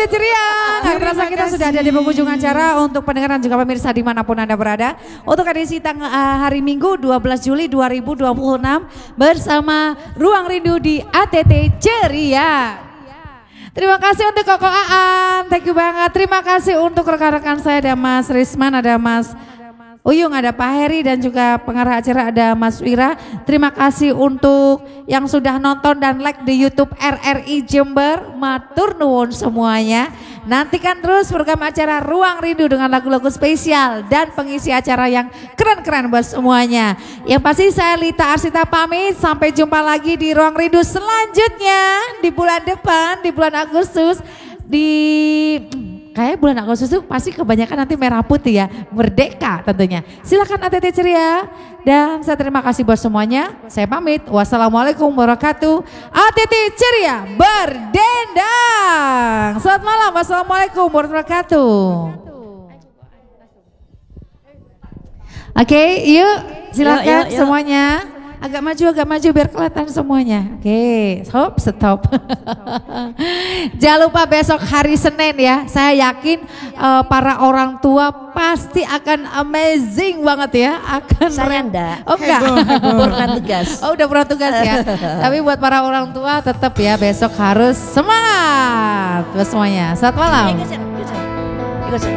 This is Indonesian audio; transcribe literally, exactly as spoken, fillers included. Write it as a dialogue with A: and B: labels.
A: ceria. Gak terasa kita sudah ada di penghujung acara untuk pendengar dan juga pemirsa dimanapun Anda berada. Untuk edisi tanggal uh, hari Minggu dua belas Juli dua ribu dua puluh enam bersama Ruang Rindu di A T T Ceria. Terima kasih untuk Koko Aan, thank you banget. Terima kasih untuk rekan-rekan saya, ada Mas Risman, ada Mas Uyung, ada Pak Heri dan juga pengarah acara ada Mas Wira. Terima kasih untuk yang sudah nonton dan like di YouTube R R I Jember. Matur nuwun semuanya. Nantikan terus program acara Ruang Rindu dengan lagu-lagu spesial dan pengisi acara yang keren-keren buat semuanya. Yang pasti saya Lita Arsita pamit, sampai jumpa lagi di Ruang Rindu selanjutnya di bulan depan, di bulan Agustus, di kayak bulan Agustus itu pasti kebanyakan nanti merah putih ya, merdeka tentunya. Silakan A T T Ceria dan saya terima kasih buat semuanya. Saya pamit. Wassalamualaikum warahmatullahi wabarakatuh. A T T Ceria berdendang. Selamat malam. Wassalamualaikum warahmatullahi wabarakatuh. Oke, okay, yuk silakan yuk, yuk, yuk. Semuanya. Agak maju, agak maju biar kelihatan semuanya. Oke, stop, stop. Jangan lupa besok hari Senin ya. Saya yakin uh, para orang tua pasti akan amazing banget ya. Akan
B: saya enggak.
A: Oh enggak.
B: Pernah tugas.
A: Oh udah pernah tugas ya. Tapi buat para orang tua tetap ya besok harus semangat buat semuanya. Selamat malam.